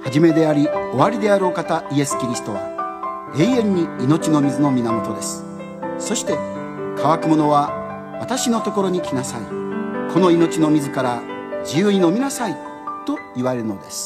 初めであり終わりであるお方イエス・キリストは永遠に命の水の源です。そして乾く者は私のところに来なさい、この命の水から自由に飲みなさいと言われるのです。